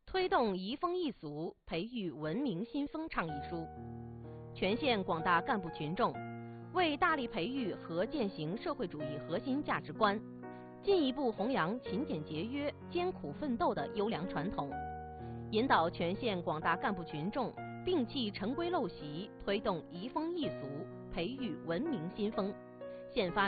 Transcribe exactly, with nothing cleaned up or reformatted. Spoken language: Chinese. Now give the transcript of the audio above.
推动移风易俗，培育文明新风倡议书，全县广大干部群众为大力培育和践行社会主义核心价值观，进一步弘扬勤俭节约、艰苦奋斗的优良传统，引导全县广大干部群众摒弃陈规陋习，推动移风易俗，培育文明新风，现发